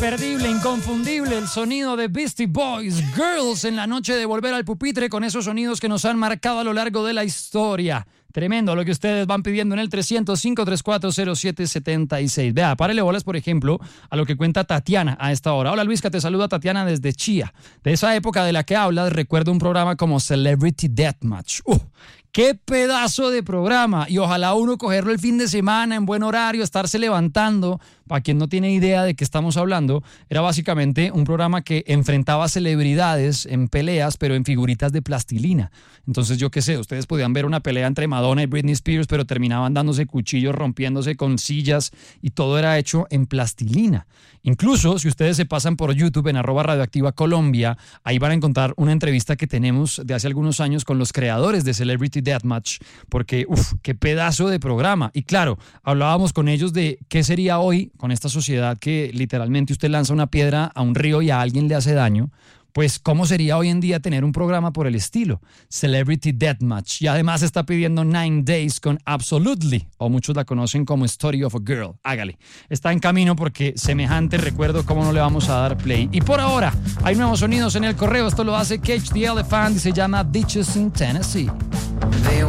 Imperdible, inconfundible, el sonido de Beastie Boys, Girls, en la noche de volver al pupitre con esos sonidos que nos han marcado a lo largo de la historia. Tremendo lo que ustedes van pidiendo en el 305-3407-76. Vea, párele bolas, por ejemplo, a lo que cuenta Tatiana a esta hora. Hola Luisca, te saluda Tatiana desde Chía. De esa época de la que hablas, recuerdo un programa como Celebrity Deathmatch. ¡Qué pedazo de programa! Y ojalá uno cogerlo el fin de semana en buen horario, estarse levantando. Para quien no tiene idea de qué estamos hablando, era básicamente un programa que enfrentaba celebridades en peleas, pero en figuritas de plastilina. Entonces, yo qué sé, ustedes podían ver una pelea entre Madonna y Britney Spears, pero terminaban dándose cuchillos, rompiéndose con sillas, y todo era hecho en plastilina. Incluso, si ustedes se pasan por YouTube en @Radioactiva Colombia, ahí van a encontrar una entrevista que tenemos de hace algunos años con los creadores de Celebrity Deathmatch, porque, qué pedazo de programa. Y claro, hablábamos con ellos de qué sería hoy con esta sociedad que literalmente usted lanza una piedra a un río y a alguien le hace daño. Pues, ¿cómo sería hoy en día tener un programa por el estilo? Celebrity Deathmatch. Y además está pidiendo 9 Days con Absolutely, o muchos la conocen como Story of a Girl. Hágale. Está en camino porque semejante recuerdo, cómo no le vamos a dar play. Y por ahora, hay nuevos sonidos en el correo. Esto lo hace Cage the Elephant y se llama Ditches in Tennessee. They